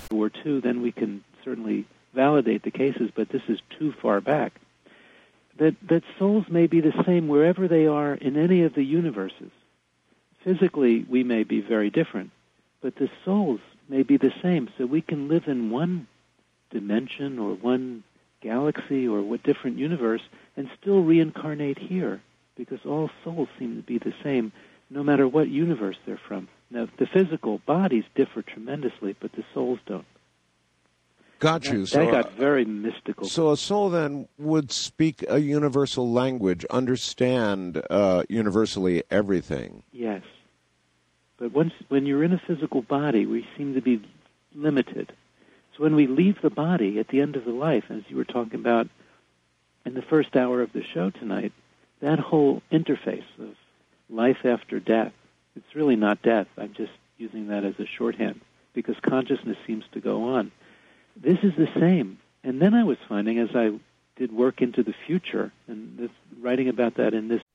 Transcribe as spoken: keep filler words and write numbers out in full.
World War Two, then we can certainly validate the cases, but this is too far back. That, that souls may be the same wherever they are in any of the universes. Physically, we may be very different, but the souls may be the same, so we can live in one dimension or one galaxy or what different universe and still reincarnate here, because all souls seem to be the same no matter what universe they're from. Now, the physical bodies differ tremendously, but the souls don't. Got that, you. So, that got very mystical. So a soul then would speak a universal language, understand uh, universally everything. Yes. But once, when you're in a physical body, we seem to be limited. So when we leave the body at the end of the life, as you were talking about in the first hour of the show tonight, that whole interface of life after death, it's really not death. I'm just using that as a shorthand because consciousness seems to go on. This is the same. And then I was finding, as I did work into the future, and this, writing about that in this